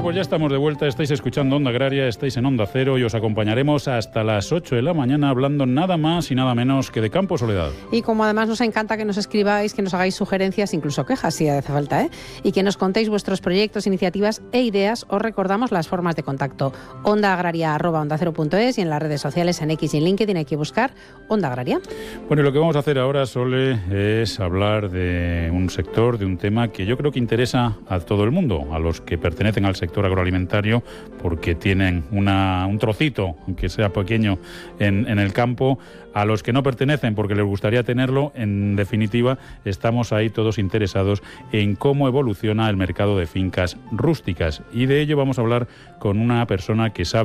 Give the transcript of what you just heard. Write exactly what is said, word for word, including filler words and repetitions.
pues ya estamos de vuelta, estáis escuchando Onda Agraria, estáis en Onda Cero y os acompañaremos hasta las ocho de la mañana hablando nada más y nada menos que de Campo Soledad. Y como además nos encanta que nos escribáis, que nos hagáis sugerencias, incluso quejas si hace falta, ¿eh? Y que nos contéis vuestros proyectos, iniciativas e ideas, os recordamos las formas de contacto. onda agraria arroba onda cero punto es y en las redes sociales, en X y en LinkedIn hay que buscar Onda Agraria. Bueno, y lo que vamos a hacer ahora, Sole, es hablar de un sector, de un tema que yo creo que interesa a todo el mundo, a los que pertenecen al sector agroalimentario, porque tienen una, un trocito, aunque sea pequeño, en, en el campo, a los que no pertenecen porque les gustaría tenerlo. En definitiva, estamos ahí todos interesados en cómo evoluciona el mercado de fincas rústicas, y de ello vamos a hablar con una persona que sabe